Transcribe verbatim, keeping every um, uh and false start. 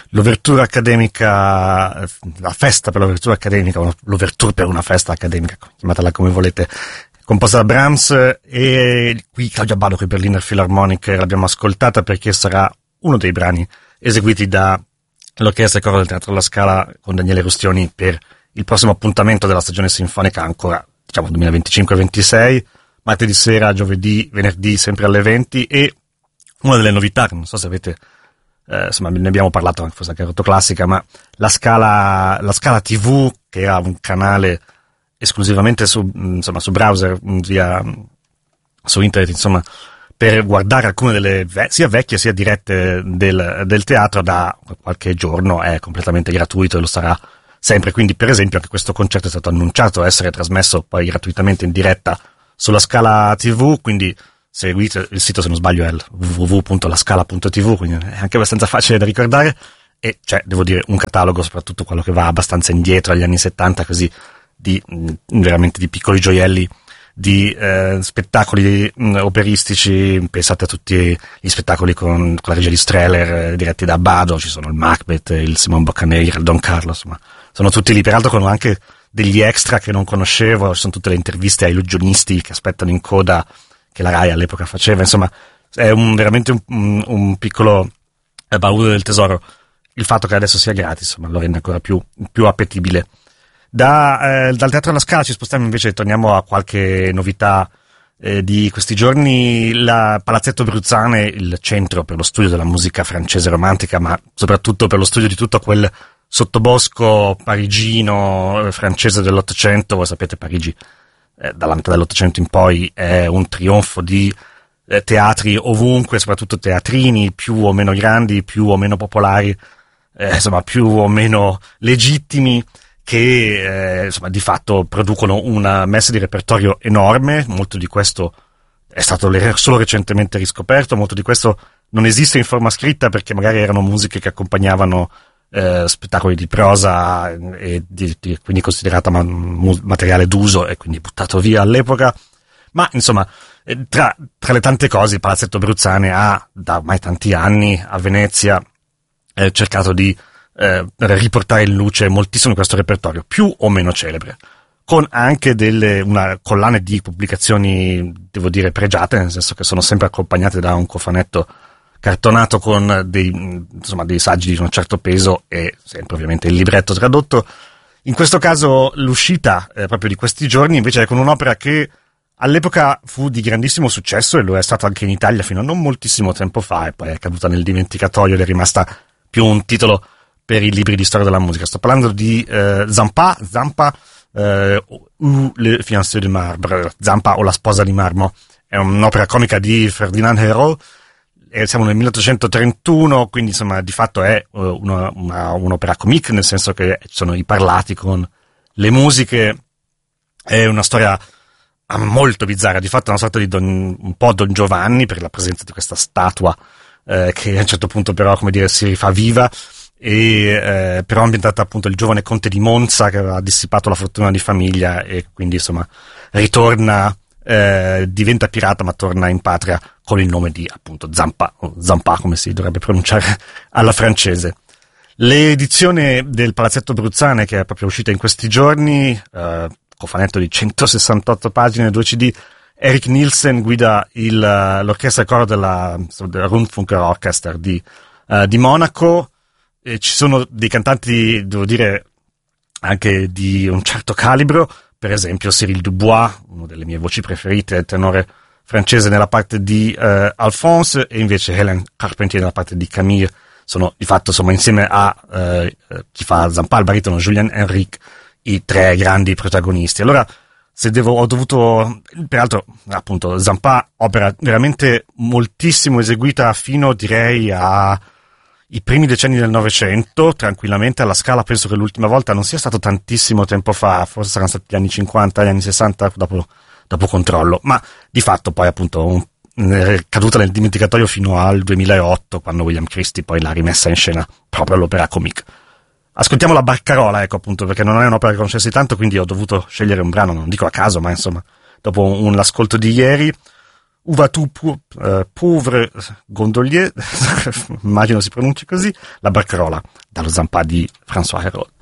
l'ouverture accademica, la festa per l'ouverture accademica, l'ouverture per una festa accademica, chiamatela come volete, composta da Brahms, e qui Claudia Abbado con i Berliner Philharmonic l'abbiamo ascoltata perché sarà uno dei brani eseguiti dall'Orchestra e Coro del Teatro alla Scala con Daniele Rustioni per il prossimo appuntamento della stagione sinfonica, ancora diciamo duemilaventicinque ventisei, martedì sera, giovedì, venerdì, sempre alle venti. E una delle novità, non so se avete, eh, insomma ne abbiamo parlato anche forse anche a Rotoclassica, ma la Scala, la Scala tivù, che era un canale esclusivamente su, insomma, su browser, via, su internet, insomma, per guardare alcune delle ve- sia vecchie sia dirette del, del teatro, da qualche giorno è completamente gratuito e lo sarà sempre. Quindi, per esempio, anche questo concerto è stato annunciato essere trasmesso poi gratuitamente in diretta sulla Scala tivù, quindi seguite il sito, se non sbaglio è il w w w punto la scala punto t v, quindi è anche abbastanza facile da ricordare, e c'è, devo dire, un catalogo, soprattutto quello che va abbastanza indietro agli anni settanta, così di mh, veramente di piccoli gioielli di eh, spettacoli mh, operistici. Pensate a tutti gli spettacoli con, con la regia di Streller, eh, diretti da Abbado, ci sono il Macbeth, il Simon Boccanegra, il Don Carlos, ma sono tutti lì, peraltro con anche degli extra che non conoscevo, ci sono tutte le interviste ai illusionisti che aspettano in coda, che la Rai all'epoca faceva. Insomma, è un, veramente un, un, un piccolo eh, baule del tesoro. Il fatto che adesso sia gratis, insomma, lo rende ancora più, più appetibile. Da, eh, dal Teatro alla Scala ci spostiamo invece, torniamo a qualche novità eh, di questi giorni. La Palazzetto Bruzzane, il centro per lo studio della musica francese romantica, ma soprattutto per lo studio di tutto quel sottobosco parigino, eh, francese dell'Ottocento. Voi sapete, Parigi eh, dalla metà dell'Ottocento in poi è un trionfo di eh, teatri ovunque, soprattutto teatrini più o meno grandi, più o meno popolari, eh, insomma più o meno legittimi, che eh, insomma di fatto producono una messa di repertorio enorme. Molto di questo è stato solo recentemente riscoperto, molto di questo non esiste in forma scritta perché magari erano musiche che accompagnavano eh, spettacoli di prosa e di, di, quindi considerata ma, mu, materiale d'uso e quindi buttato via all'epoca. Ma insomma, eh, tra, tra le tante cose, il Palazzetto Bruzzane ha da ormai tanti anni a Venezia eh, cercato di Eh, per riportare in luce moltissimo di questo repertorio, più o meno celebre, con anche delle una collane di pubblicazioni, devo dire, pregiate, nel senso che sono sempre accompagnate da un cofanetto cartonato con dei, insomma, dei saggi di un certo peso e sempre ovviamente il libretto tradotto. In questo caso l'uscita eh, proprio di questi giorni invece è con un'opera che all'epoca fu di grandissimo successo e lo è stato anche in Italia fino a non moltissimo tempo fa, e poi è caduta nel dimenticatoio ed è rimasta più un titolo per i libri di storia della musica. Sto parlando di eh, Zampa, Zampa eh, ou Le Fiancé de Marbre, Zampa o La Sposa di Marmo. È un'opera comica di Ferdinand Hérault, e siamo nel milleottocentotrentuno, quindi insomma di fatto è uh, una, una, un'opera comique, nel senso che ci sono i parlati con le musiche. È una storia molto bizzarra, di fatto è una sorta di don, un po' Don Giovanni, per la presenza di questa statua eh, che a un certo punto però, come dire, si rifà viva, e eh, però ambientata appunto il giovane conte di Monza che aveva dissipato la fortuna di famiglia e quindi insomma ritorna, eh, diventa pirata ma torna in patria con il nome di appunto Zampa, o Zampa come si dovrebbe pronunciare alla francese. L'edizione del Palazzetto Bruzzane, che è proprio uscita in questi giorni, eh, cofanetto di centosessantotto pagine, due C D, Eric Nielsen guida il, l'orchestra e coro della, della Rundfunker Orchester di, uh, di Monaco. E ci sono dei cantanti, devo dire, anche di un certo calibro, per esempio Cyril Dubois, una delle mie voci preferite, tenore francese nella parte di uh, Alphonse, e invece Hélène Carpentier nella parte di Camille. Sono di fatto, insomma, insieme a uh, chi fa Zampa, il baritono Julien Henrique, i tre grandi protagonisti. Allora, se devo, ho dovuto, peraltro, appunto, Zampa, opera veramente moltissimo eseguita fino, direi, a i primi decenni del Novecento, tranquillamente alla Scala. Penso che l'ultima volta non sia stato tantissimo tempo fa, forse saranno stati gli anni cinquanta, gli anni sessanta, dopo, dopo controllo, ma di fatto poi appunto un, è caduta nel dimenticatoio fino al duemilaotto, quando William Christie poi l'ha rimessa in scena proprio all'Opéra Comique. Ascoltiamo la Barcarola, ecco, appunto, perché non è un'opera che conoscessi tanto, quindi ho dovuto scegliere un brano, non dico a caso, ma insomma, dopo un, un l'ascolto di ieri, Uva tu pu- uh, pauvre gondolier, immagino si pronunci così, la barcarola, dallo Zampà di François Hérault.